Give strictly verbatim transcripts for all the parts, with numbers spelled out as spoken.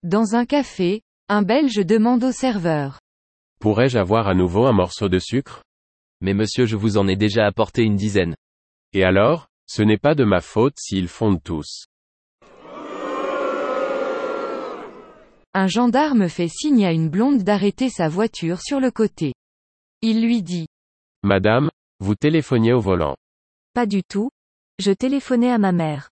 Dans un café, un Belge demande au serveur. Pourrais-je avoir à nouveau un morceau de sucre? Mais monsieur, je vous en ai déjà apporté une dizaine. Et alors, ce n'est pas de ma faute s'ils fondent tous. Un gendarme fait signe à une blonde d'arrêter sa voiture sur le côté. Il lui dit. Madame, vous téléphoniez au volant. Pas du tout. Je téléphonais à ma mère.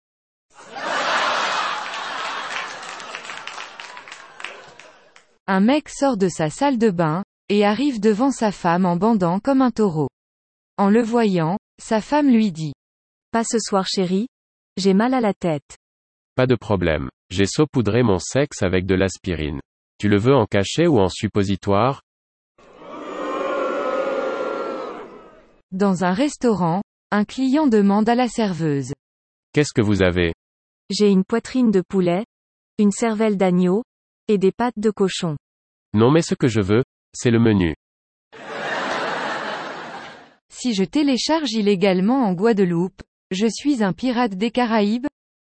Un mec sort de sa salle de bain, et arrive devant sa femme en bandant comme un taureau. En le voyant, sa femme lui dit. Pas ce soir chérie. J'ai mal à la tête. Pas de problème. J'ai saupoudré mon sexe avec de l'aspirine. Tu le veux en cachet ou en suppositoire? Dans un restaurant, un client demande à la serveuse. Qu'est-ce que vous avez? J'ai une poitrine de poulet, une cervelle d'agneau, et des pattes de cochon. Non mais ce que je veux, c'est le menu. Si je télécharge illégalement en Guadeloupe, je suis un pirate des Caraïbes?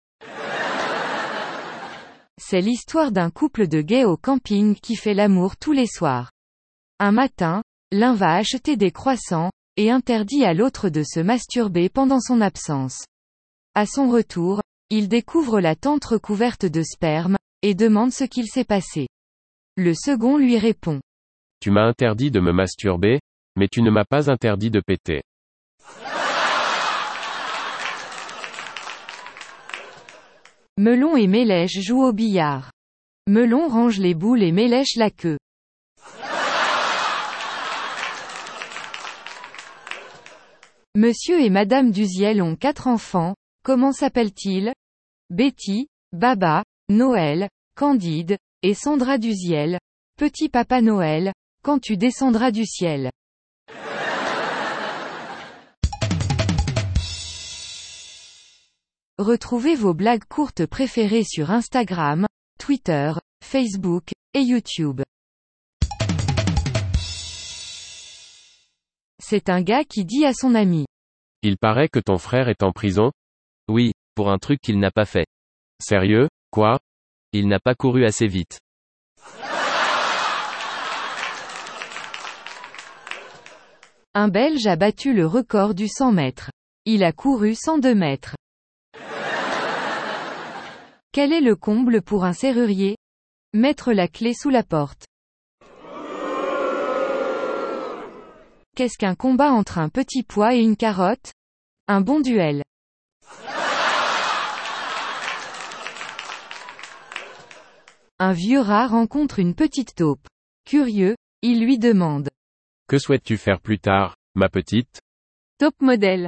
C'est l'histoire d'un couple de gays au camping qui fait l'amour tous les soirs. Un matin, l'un va acheter des croissants, et interdit à l'autre de se masturber pendant son absence. À son retour, il découvre la tente recouverte de sperme, et demande ce qu'il s'est passé. Le second lui répond. Tu m'as interdit de me masturber, mais tu ne m'as pas interdit de péter. Melon et Mélèche jouent au billard. Melon range les boules et Mélèche la queue. Monsieur et Madame Duziel ont quatre enfants, comment s'appellent-ils? Betty, Baba, Noël, Candide, et Sandra Duziel. Petit Papa Noël, quand tu descendras du ciel. Retrouvez vos blagues courtes préférées sur Instagram, Twitter, Facebook, et YouTube. C'est un gars qui dit à son ami. Il paraît que ton frère est en prison? Oui, pour un truc qu'il n'a pas fait. Sérieux, quoi? Il n'a pas couru assez vite. Un Belge a battu le record du cent mètres. Il a couru cent deux mètres. Quel est le comble pour un serrurier? Mettre la clé sous la porte. Qu'est-ce qu'un combat entre un petit pois et une carotte? Un bon duel. Un vieux rat rencontre une petite taupe. Curieux, il lui demande. Que souhaites-tu faire plus tard, ma petite? Top modèle.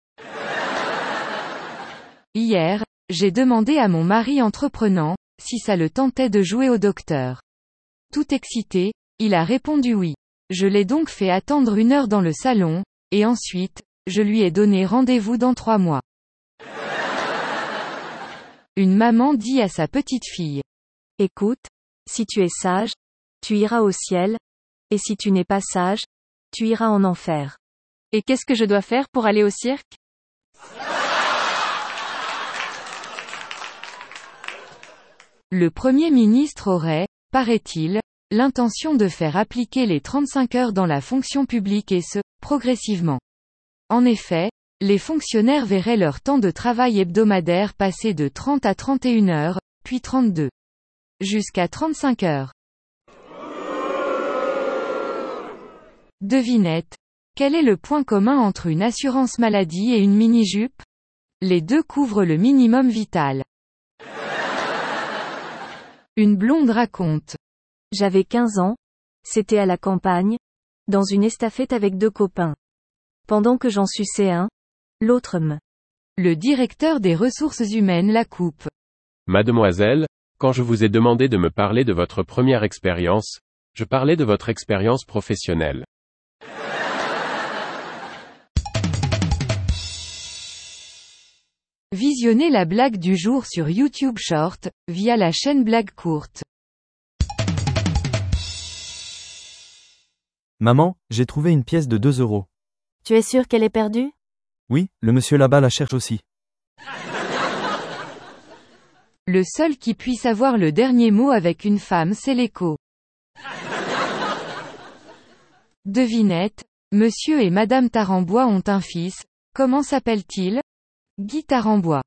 Hier, j'ai demandé à mon mari entreprenant, si ça le tentait de jouer au docteur. Tout excité, il a répondu oui. Je l'ai donc fait attendre une heure dans le salon, et ensuite, je lui ai donné rendez-vous dans trois mois. Une maman dit à sa petite fille. Écoute, si tu es sage, tu iras au ciel, et si tu n'es pas sage, tu iras en enfer. Et qu'est-ce que je dois faire pour aller au cirque? Le Premier ministre aurait, paraît-il, l'intention de faire appliquer les trente-cinq heures dans la fonction publique et ce, progressivement. En effet, les fonctionnaires verraient leur temps de travail hebdomadaire passer de trente à trente et une heures, puis trente-deux. Jusqu'à trente-cinq heures. Devinette. Quel est le point commun entre une assurance maladie et une mini-jupe? Les deux couvrent le minimum vital. Une blonde raconte. J'avais quinze ans, c'était à la campagne, dans une estafette avec deux copains. Pendant que j'en suçais un, l'autre me. Le directeur des ressources humaines la coupe. Mademoiselle, quand je vous ai demandé de me parler de votre première expérience, je parlais de votre expérience professionnelle. Visionnez la blague du jour sur YouTube Short, via la chaîne Blague Courte. Maman, j'ai trouvé une pièce de deux euros. Tu es sûr qu'elle est perdue? Oui, le monsieur là-bas la cherche aussi. Le seul qui puisse avoir le dernier mot avec une femme, c'est l'écho. Devinette. Monsieur et Madame Tarambois ont un fils. Comment s'appelle-t-il? Guy Tarambois.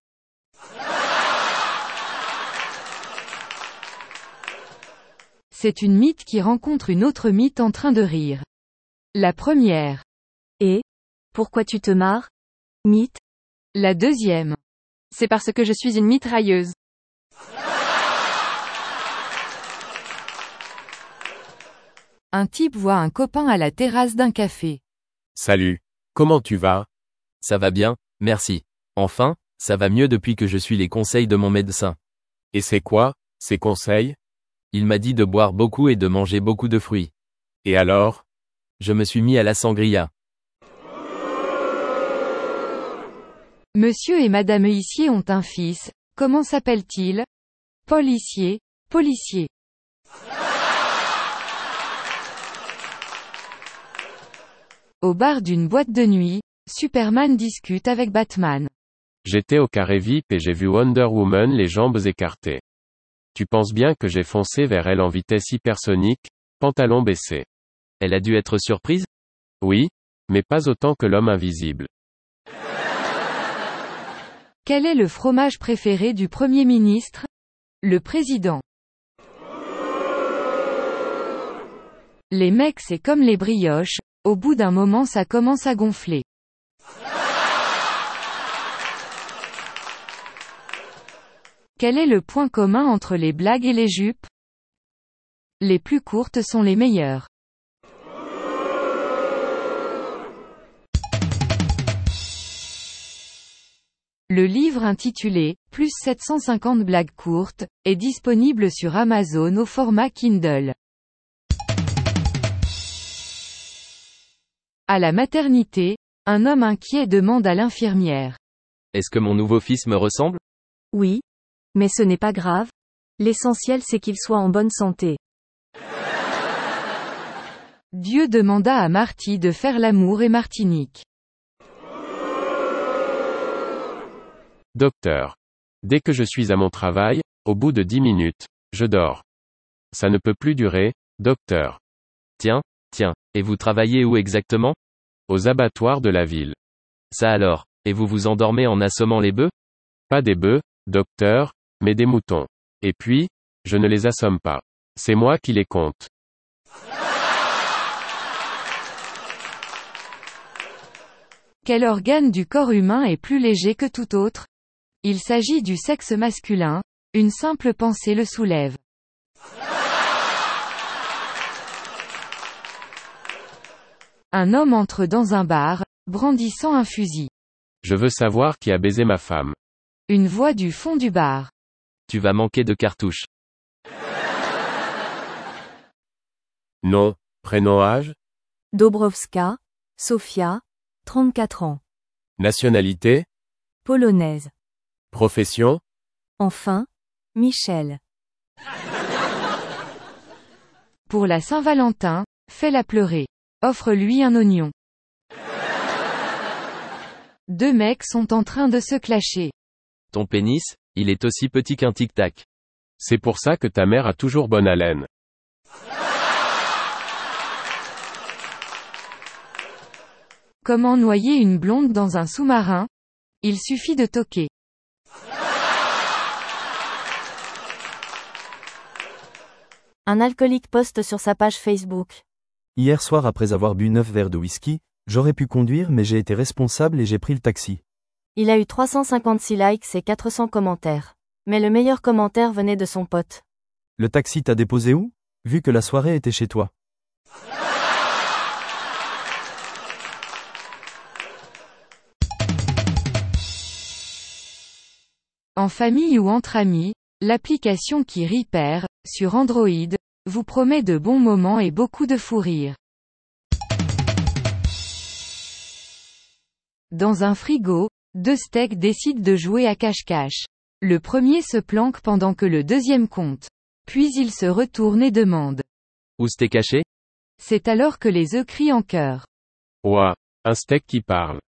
C'est une mythe qui rencontre une autre mythe en train de rire. La première. Et? Pourquoi tu te marres? Mythe. La deuxième. C'est parce que je suis une mitrailleuse. Un type voit un copain à la terrasse d'un café. Salut. Comment tu vas? Ça va bien, merci. Enfin, ça va mieux depuis que je suis les conseils de mon médecin. Et c'est quoi, ces conseils? Il m'a dit de boire beaucoup et de manger beaucoup de fruits. Et alors? Je me suis mis à la sangria. Monsieur et Madame Huissier ont un fils. Comment s'appelle-t-il? Paul Hissier, policier. Au bar d'une boîte de nuit, Superman discute avec Batman. J'étais au carré V I P et j'ai vu Wonder Woman les jambes écartées. Tu penses bien que j'ai foncé vers elle en vitesse hypersonique, pantalon baissé. Elle a dû être surprise? Oui, mais pas autant que l'homme invisible. Quel est le fromage préféré du Premier ministre? Le président. Les mecs, c'est comme les brioches, au bout d'un moment ça commence à gonfler. Quel est le point commun entre les blagues et les jupes? Les plus courtes sont les meilleures. Le livre intitulé « Plus sept cent cinquante blagues courtes » est disponible sur Amazon au format Kindle. À la maternité, un homme inquiet demande à l'infirmière. Est-ce que mon nouveau fils me ressemble? Oui. Mais ce n'est pas grave. L'essentiel c'est qu'il soit en bonne santé. Dieu demanda à Marty de faire l'amour et Martinique. Docteur. Dès que je suis à mon travail, au bout de dix minutes, je dors. Ça ne peut plus durer, docteur. Tiens, tiens, et vous travaillez où exactement? Aux abattoirs de la ville. Ça alors, et vous vous endormez en assommant les bœufs? Pas des bœufs, docteur, mais des moutons. Et puis, je ne les assomme pas. C'est moi qui les compte. Quel organe du corps humain est plus léger que tout autre? Il s'agit du sexe masculin, une simple pensée le soulève. Un homme entre dans un bar, brandissant un fusil. Je veux savoir qui a baisé ma femme. Une voix du fond du bar. Tu vas manquer de cartouches. Nom, prénom, âge? Dobrowska, Sofia, trente-quatre ans. Nationalité? Polonaise. Profession? Enfin, Michel. Pour la Saint-Valentin, fais-la pleurer. Offre-lui un oignon. Deux mecs sont en train de se clasher. Ton pénis, il est aussi petit qu'un tic-tac. C'est pour ça que ta mère a toujours bonne haleine. Comment noyer une blonde dans un sous-marin? Il suffit de toquer. Un alcoolique poste sur sa page Facebook. Hier soir après avoir bu neuf verres de whisky, j'aurais pu conduire mais j'ai été responsable et j'ai pris le taxi. Il a eu trois cent cinquante-six likes et quatre cents commentaires. Mais le meilleur commentaire venait de son pote. Le taxi t'a déposé où? Vu que la soirée était chez toi. En famille ou entre amis, l'application qui rit perd, sur Android, vous promet de bons moments et beaucoup de fou rire. Dans un frigo, deux steaks décident de jouer à cache-cache. Le premier se planque pendant que le deuxième compte. Puis il se retourne et demande. Où c'était caché? C'est alors que les œufs crient en chœur. Ouah, un steak qui parle.